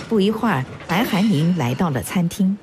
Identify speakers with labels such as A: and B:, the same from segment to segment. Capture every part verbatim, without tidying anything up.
A: 不一会儿，白寒宁来到了餐厅。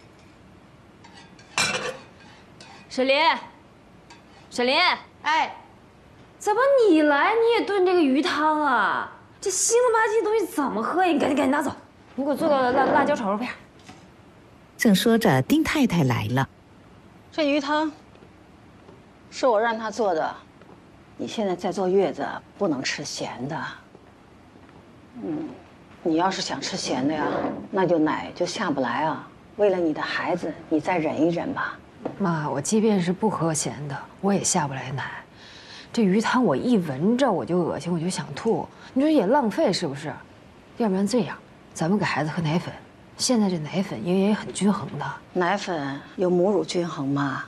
B: 沈林，沈林，
C: 哎，
B: 怎么你来你也炖这个鱼汤啊？这腥了吧唧的东西怎么喝呀？你赶紧赶紧拿走，你给我做个辣辣椒炒肉片。
A: 正说着，丁太太来了。
C: 这鱼汤是我让他做的。你现在在坐月子，不能吃咸的。嗯，你要是想吃咸的呀，那就奶就下不来啊。为了你的孩子，你再忍一忍吧。
B: 妈，我即便是不喝咸的，我也下不来奶。这鱼汤我一闻着我就恶心，我就想吐。你说也浪费是不是？要不然这样，咱们给孩子喝奶粉。现在这奶粉营养也很均衡的。
C: 奶粉有母乳均衡吗？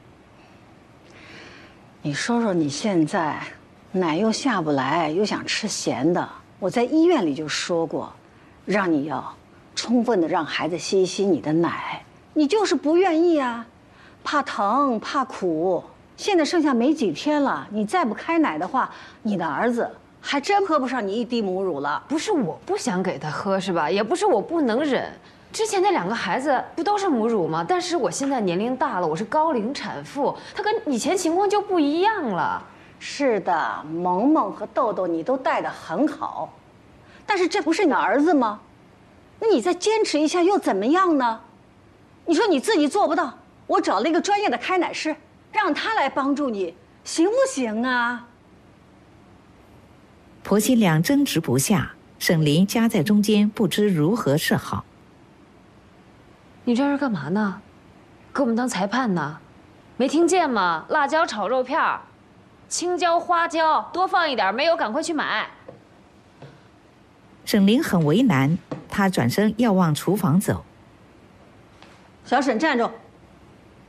C: 你说说你现在，奶又下不来，又想吃咸的。我在医院里就说过，让你要充分的让孩子吸一吸你的奶，你就是不愿意啊，怕疼怕苦。现在剩下没几天了，你再不开奶的话，你的儿子还真喝不上你一滴母乳了。
B: 不是我不想给他喝是吧？也不是我不能忍。之前那两个孩子不都是母乳吗？但是我现在年龄大了，我是高龄产妇，他跟以前情况就不一样了。
C: 是的，萌萌和豆豆你都带得很好，但是这不是你的儿子吗？那你再坚持一下又怎么样呢？你说你自己做不到，我找了一个专业的开奶师，让他来帮助你，行不行啊？
A: 婆媳俩争执不下，沈林夹在中间，不知如何是好。
B: 你这是干嘛呢？给我们当裁判呢？没听见吗？辣椒炒肉片儿，青椒、花椒多放一点，没有赶快去买。
A: 沈林很为难，他转身要往厨房走。
C: 小沈站住！